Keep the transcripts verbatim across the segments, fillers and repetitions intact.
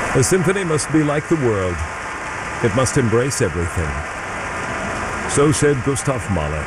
A symphony must be like the world. It must embrace everything. So said Gustav Mahler.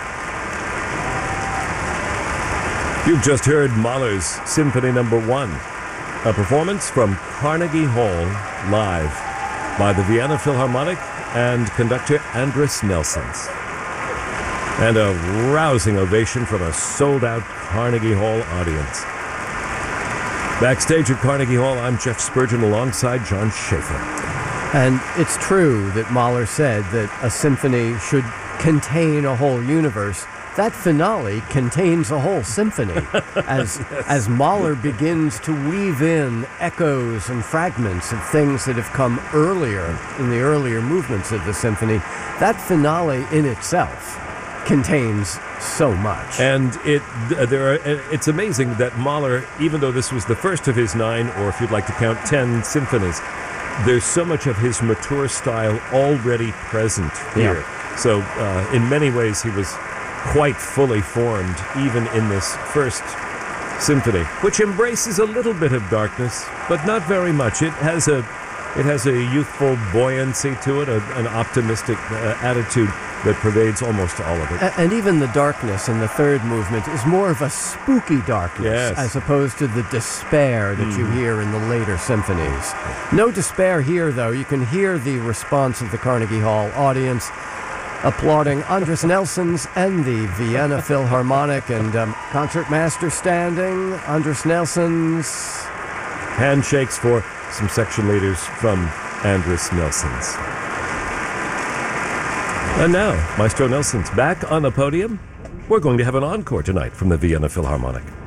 You've just heard Mahler's Symphony Number One, a performance from Carnegie Hall live by the Vienna Philharmonic and conductor Andris Nelsons. And a rousing ovation from a sold-out Carnegie Hall audience. Backstage at Carnegie Hall, I'm Jeff Spurgeon alongside John Schaefer. And it's true that Mahler said that a symphony should contain a whole universe. That finale contains a whole symphony. As, yes. as Mahler begins to weave in echoes and fragments of things that have come earlier, in the earlier movements of the symphony, that finale in itself contains so much. And it there are, it's amazing that Mahler, even though this was the first of his nine, or if you'd like to count ten symphonies, there's so much of his mature style already present here. Yeah. So uh, in many ways he was quite fully formed even in this first symphony, which embraces a little bit of darkness, but not very much. It has a it has a youthful buoyancy to it, a, an optimistic uh, attitude that pervades almost all of it. And even the darkness in the third movement is more of a spooky darkness, yes. as opposed to the despair that mm. you hear in the later symphonies. No despair here, though. You can hear the response of the Carnegie Hall audience applauding Andris Nelsons and the Vienna Philharmonic, and um, concertmaster standing, Andris Nelsons. Handshakes for some section leaders from Andris Nelsons. And now, Maestro Nelsons back on the podium. We're going to have an encore tonight from the Vienna Philharmonic.